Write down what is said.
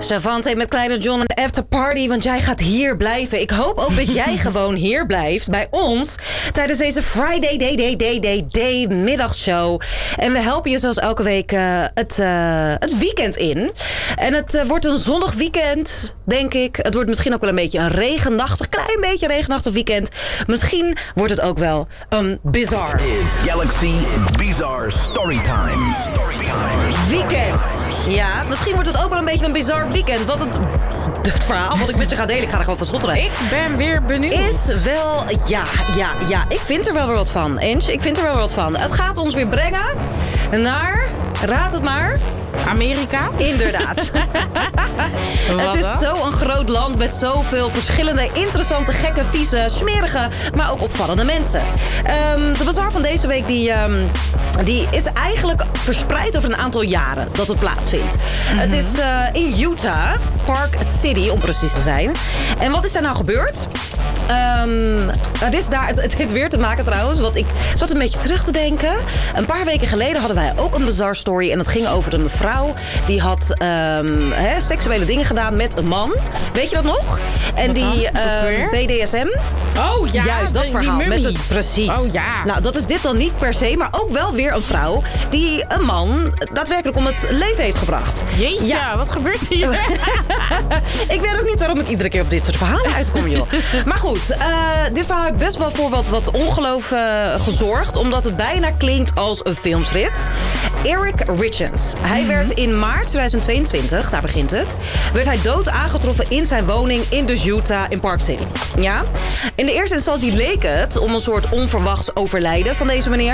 Savante met Kleine John en Afterparty, want jij gaat hier blijven. Ik hoop ook dat jij gewoon hier blijft bij ons tijdens deze Friday Day middagshow. En we helpen je zoals elke week het weekend in. En het wordt een zonnig weekend, denk ik. Het wordt misschien ook wel een beetje een klein beetje regenachtig weekend. Misschien wordt het ook wel een bizar. It's Galaxy Bizarre Storytime. Weekend. Ja, misschien wordt het ook wel een beetje een bizar weekend. Want het verhaal wat ik met je ga delen, ik ga er gewoon van stotteren. Ik ben weer benieuwd. Is wel, ja. Ik vind er wel weer wat van, Ange. Ik vind er wel wat van. Het gaat ons weer brengen naar, raad het maar... Amerika? Inderdaad. Het is zo'n groot land met zoveel verschillende, interessante, gekke, vieze, smerige, maar ook opvallende mensen. De bazaar van deze week die is eigenlijk verspreid over een aantal jaren dat het plaatsvindt. Het is in Utah, Park City om precies te zijn. En wat is er nou gebeurd? Het is daar, het heeft weer te maken trouwens, want ik zat een beetje terug te denken. Een paar weken geleden hadden wij ook een bizarre story en het ging over een mevrouw die had seksuele dingen gedaan met een man. Weet je dat nog? En die BDSM. Oh ja, juist dat verhaal die met het precies. Oh ja. Nou, dat is dit dan niet per se, maar ook wel weer een vrouw die een man daadwerkelijk om het leven heeft gebracht. Jeetje, ja. Wat gebeurt hier? Ik weet ook niet waarom ik iedere keer op dit soort verhalen uitkom, joh. Maar goed, dit verhaal heeft best wel voor wat ongeloof gezorgd, omdat het bijna klinkt als een filmstrip. Eric Richens. Hij werd in maart 2022, daar begint het, werd hij dood aangetroffen in zijn woning in dus Utah in Park City. Ja? In de eerste instantie leek het om een soort onverwachts overlijden van deze meneer.